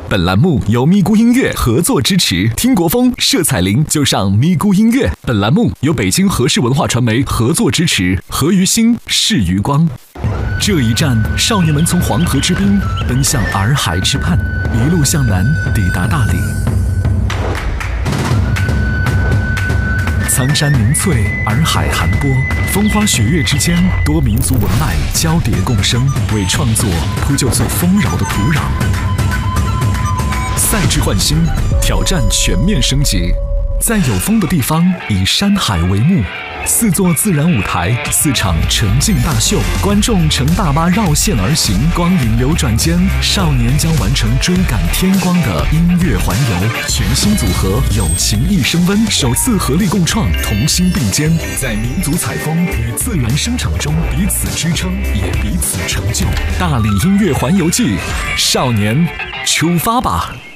本栏目由咪咕音乐合作支持，听国风摄彩铃就上咪咕音乐。本栏目由北京和氏文化传媒合作支持，合于心，是于光。这一站，少年们从黄河之滨奔向洱海之畔，一路向南抵达大理。苍山凝翠，洱海寒波，风花雪月之间，多民族文脉交叠共生，为创作铺就最丰饶的土壤。赛制焕新，挑战全面升级，在有风的地方以山海为幕，4座自然舞台，4场沉浸大秀，观众乘大巴绕线而行，光影流转间，少年将完成追赶天光的音乐环游。全新组合友情一升温，首次合力共创，同心并肩，在民族采风与自然生长中彼此支撑，也彼此成就。大理音乐环游记，少年出发吧！